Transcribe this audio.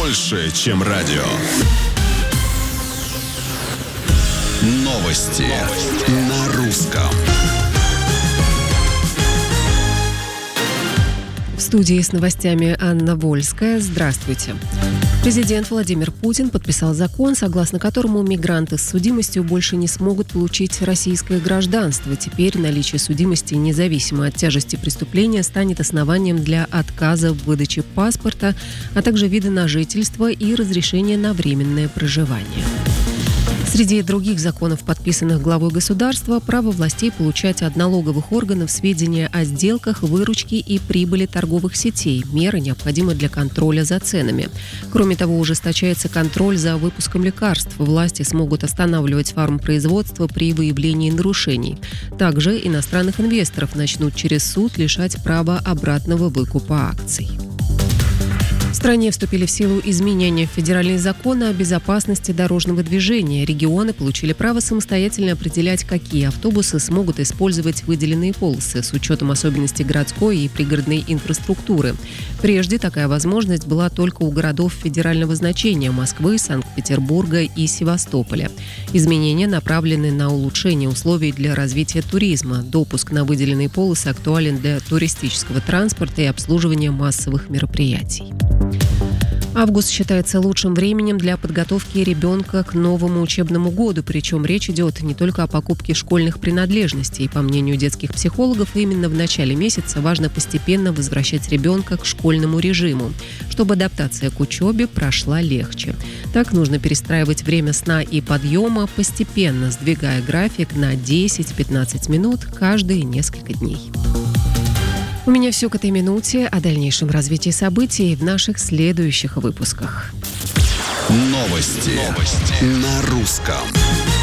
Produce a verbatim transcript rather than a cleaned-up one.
больше, чем радио. Новости, Новости. На русском. В студии с новостями Анна Вольская. Здравствуйте. Президент Владимир Путин подписал закон, согласно которому мигранты с судимостью больше не смогут получить российское гражданство. Теперь наличие судимости, независимо от тяжести преступления, станет основанием для отказа в выдаче паспорта, а также вида на жительство и разрешения на временное проживание. Среди других законов, подписанных главой государства, право властей получать от налоговых органов сведения о сделках, выручке и прибыли торговых сетей. Меры необходимы для контроля за ценами. Кроме того, ужесточается контроль за выпуском лекарств. Власти смогут останавливать фармпроизводство при выявлении нарушений. Также иностранных инвесторов начнут через суд лишать права обратного выкупа акций. В стране вступили в силу изменения в федеральный закон о безопасности дорожного движения. Регионы получили право самостоятельно определять, какие автобусы смогут использовать выделенные полосы с учетом особенностей городской и пригородной инфраструктуры. Прежде такая возможность была только у городов федерального значения – Москвы, Санкт-Петербурга и Севастополя. Изменения направлены на улучшение условий для развития туризма. Допуск на выделенные полосы актуален для туристического транспорта и обслуживания массовых мероприятий. Август считается лучшим временем для подготовки ребенка к новому учебному году, причем речь идет не только о покупке школьных принадлежностей. По мнению детских психологов, именно в начале месяца важно постепенно возвращать ребенка к школьному режиму, чтобы адаптация к учебе прошла легче. Так нужно перестраивать время сна и подъема, постепенно сдвигая график на десять-пятнадцать минут каждые несколько дней. У меня все к этой минуте. О дальнейшем развитии событий в наших следующих выпусках. Новости, Новости. На русском.